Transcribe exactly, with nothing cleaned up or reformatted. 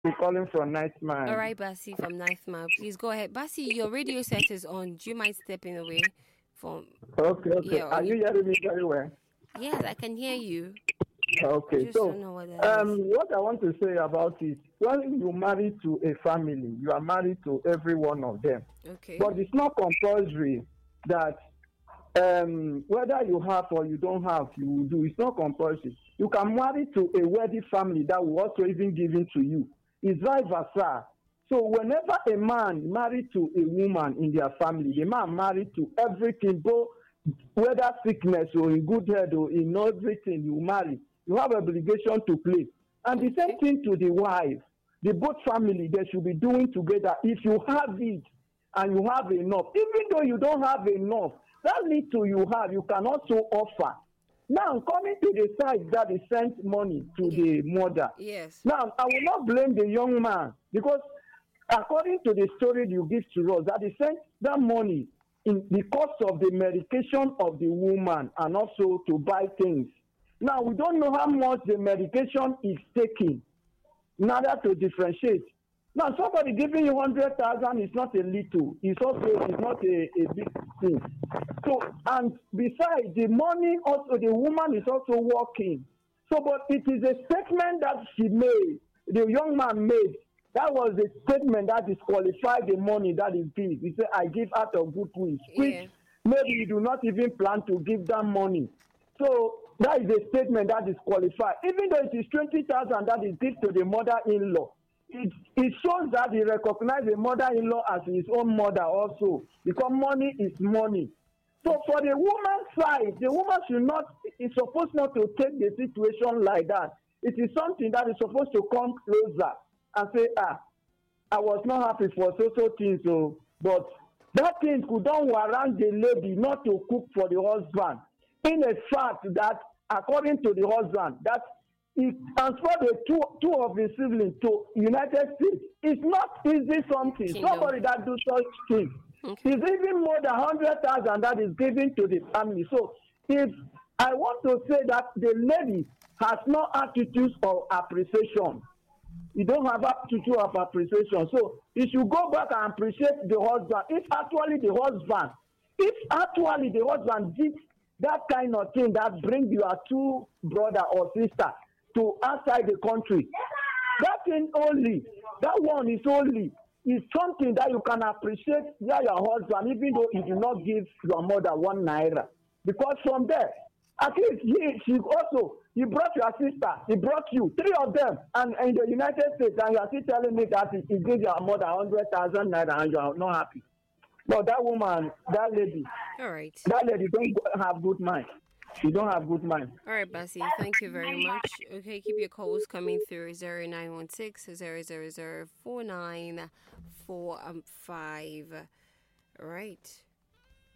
I'm calling from Night All Man. right, Basi from Ninth Mile. Please go ahead. Basi, your radio set is on. Do you mind stepping away from Okay, okay. yeah, or Are you you hearing me very well? yes, I can hear you. I Okay, just don't so know what that um, is. what I want to say about it, when you marry to a family, you are married to every one of them. Okay. But it's not compulsory that um, whether you have or you don't have, you will do. It's not compulsory. You can marry to a wealthy family that will also even give in to you. It's vice versa. So whenever a man married to a woman in their family, the man married to everything, both whether sickness or in good health or in everything you marry, you have obligation to play. And the same Okay. thing to the wife. The both family they should be doing together. If you have it and you have enough, even though you don't have enough, that little you have, you can also offer. Now coming to the side that he sent money to Yeah. the mother. Yes. Now I will not blame the young man because according to the story you give to us, that he sent that money in the cost of the medication of the woman and also to buy things. Now we don't know how much the medication is taking in order to differentiate. Now somebody giving you hundred thousand is not a little, it's also it's not a, a big thing. So and besides the money also the woman is also working. So but it is a statement that she made, the young man made. That was a statement that disqualified the money that is given. He said, I give out of good will, which Yeah. maybe you do not even plan to give that money. So that is a statement that is qualified. Even though it is twenty thousand that is given to the mother-in-law, it it shows that he recognize the mother-in-law as his own mother also, because money is money. So for the woman side, the woman should not is supposed not to take the situation like that. It is something that is supposed to come closer and say, ah, I was not happy for so so things, so but that thing could don warrant the lady not to cook for the husband. In a fact that according to the husband, that he transfer the two two of his siblings to United States. It's not easy something. Kingdom. Somebody that do such thing. Okay. It's even more than hundred thousand that is given to the family. So if I want to say that the lady has no attitude of appreciation, you don't have aptitude of appreciation. So you should go back and appreciate the husband. If actually the husband, if actually the husband did that kind of thing that bring your two brother or sister to outside the country, that thing only, that one is only, is something that you can appreciate via your husband, even though you do not give your mother one naira. Because from there, at least he she also he brought your sister, he brought you, three of them, and in the United States, and you are still telling me that he, he gave your mother hundred thousand naira and you are not happy. But that woman, that lady, All right. that lady don't go- have good mind. She don't have good mind. All right, Basi. Thank you very much. Okay, keep your calls coming through zero nine one six zero zero zero four nine four um five. All right.